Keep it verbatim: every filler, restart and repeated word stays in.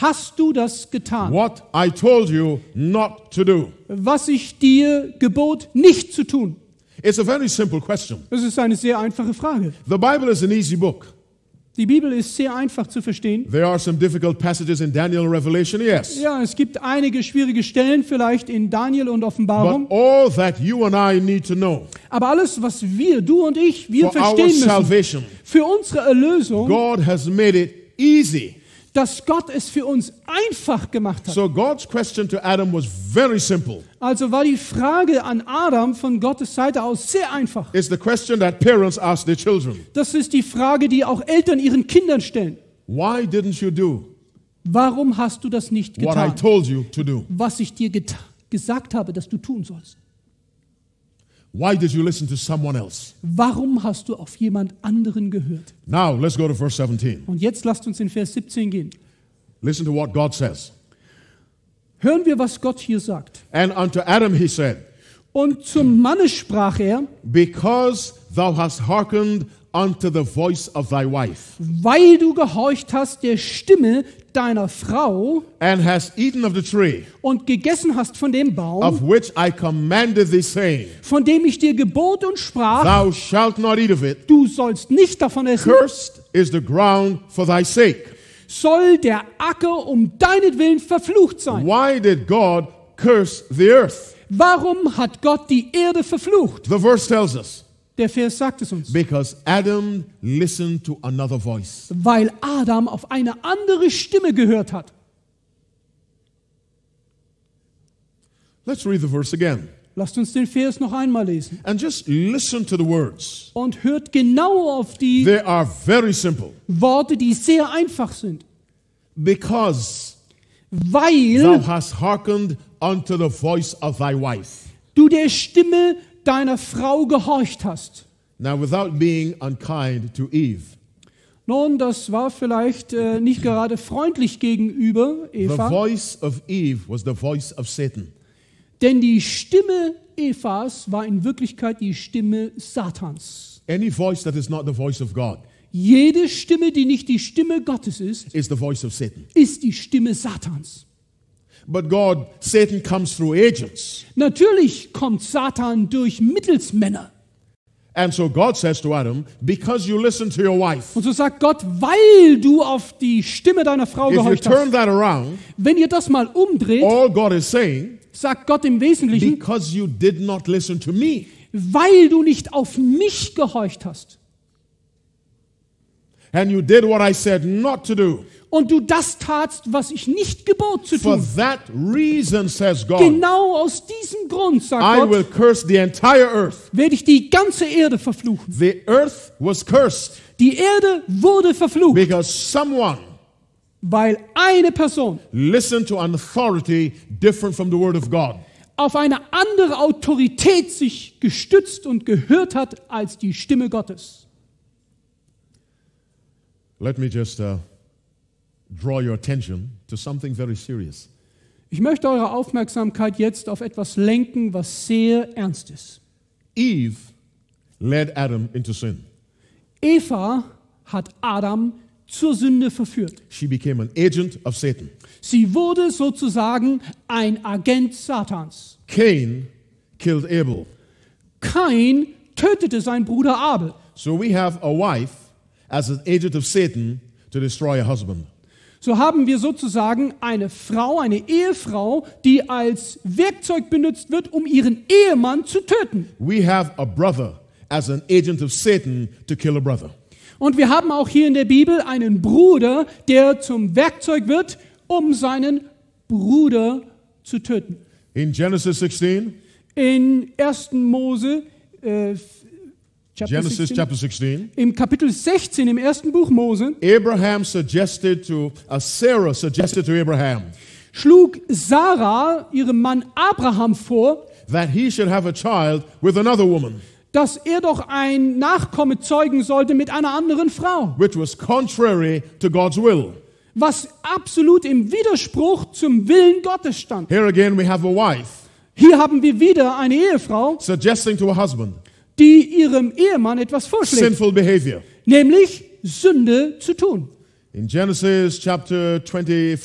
hast du das getan, what I told you not to do? was ich dir gebot, nicht zu tun? It's a very simple question. Das ist eine sehr einfache Frage. The Bible is an easy book. Die Bibel ist sehr einfach zu verstehen. There are some difficult passages in Daniel and Revelation, yes. Ja, es gibt einige schwierige Stellen vielleicht in Daniel und Offenbarung. But all that you and I need to know Aber alles, was wir, du und ich, wir for our verstehen müssen, salvation, für unsere Erlösung, God has made it easy. dass Gott es für uns einfach gemacht hat. So God's question to Adam was very simple. Also war die Frage an Adam von Gottes Seite aus sehr einfach. It's the question that parents ask their children. Das ist die Frage, die auch Eltern ihren Kindern stellen. Why didn't you do Warum hast du das nicht what I getan, told you to do? was ich dir geta- gesagt habe, dass du tun sollst? Why did you listen to someone else? Warum hast du auf jemand anderen gehört? Now let's go to verse seventeen. Und jetzt lasst uns in Vers siebzehn gehen. Listen to what God says. Hören wir, was Gott hier sagt. And unto Adam he said, Und zum Manne sprach er, because thou hast hearkened unto the voice of thy wife, weil du gehorcht hast der Stimme deiner Frau and hast eaten of the tree und gegessen hast von dem Baum, of which I commanded thee, saying, von dem ich dir gebot und sprach, thou shalt not eat of it, du sollst nicht davon essen, cursed is the ground for thy sake. soll der Acker um deinetwillen verflucht sein. Why did God curse the earth? Warum hat Gott die Erde verflucht? The verse tells us, Der Vers sagt es uns. because Adam listened to another voice. Weil Adam auf eine andere Stimme gehört hat. Let's read the verse again. Lasst uns den Vers noch einmal lesen. And just listen to the words. Und hört genau auf die They are very simple. Worte, die sehr einfach sind. Because Weil thou hast hearkened unto the voice of thy wife. du der Stimme deiner Frau gehorcht hast. Now, without being unkind to Eve, Nun, das war vielleicht äh, nicht gerade freundlich gegenüber the Eva, voice of Eve was the voice of Satan. denn die Stimme Evas war in Wirklichkeit die Stimme Satans. Any voice that is not the voice of God Jede Stimme, die nicht die Stimme Gottes ist, is the voice of Satan. ist die Stimme Satans. But God, Satan comes through agents. Natürlich kommt Satan durch Mittelsmänner. And so God says to Adam, because you listen to your wife, Und so sagt Gott, weil du auf die Stimme deiner Frau if you gehorcht turn hast. that around, Wenn ihr das mal umdreht, all God is saying, sagt Gott im Wesentlichen, because you did not listen to me. weil du nicht auf mich gehorcht hast. And you did what I said not to do. Und du das tatst, was ich nicht gebot zu For tun. that reason, says God, Genau aus diesem Grund, I sagt will Gott, curse the entire earth. werde ich die ganze Erde verfluchen. The earth was cursed Die Erde wurde verflucht, because someone weil eine Person listened to an authority different from the word of God. auf eine andere Autorität sich gestützt und gehört hat als die Stimme Gottes. Let me just uh, draw your attention to something very serious. Ich möchte eure Aufmerksamkeit jetzt auf etwas lenken, was sehr ernst ist. Eve led Adam into sin. Eva hat Adam zur Sünde verführt. She became an agent of Satan. Sie wurde sozusagen ein Agent Satans. Cain killed Abel. Kain tötete seinen Bruder Abel. So we have a wife as an agent of Satan to destroy a husband. So haben wir sozusagen eine Frau, eine Ehefrau, die als Werkzeug benutzt wird, um ihren Ehemann zu töten. We have a brother as an agent of Satan to kill a brother. Und wir haben auch hier in der Bibel einen Bruder, der zum Werkzeug wird, um seinen Bruder zu töten. In Genesis sixteen, In ersten Mose, äh, Chapter Genesis sechzehn, chapter sixteen, im Kapitel sechzehn, im ersten Buch Mose, Abraham suggested to, uh, Sarah suggested to Abraham schlug Sarah ihrem Mann Abraham vor, that he should have a child with another woman, dass er doch ein Nachkomme zeugen sollte mit einer anderen Frau, which was contrary to God's will. was absolut im Widerspruch zum Willen Gottes stand. Here again we have a wife Hier haben wir wieder eine Ehefrau, suggesting to a husband die ihrem Ehemann etwas vorschlägt, sinful behavior. nämlich Sünde zu tun. In Genesis chapter twenty,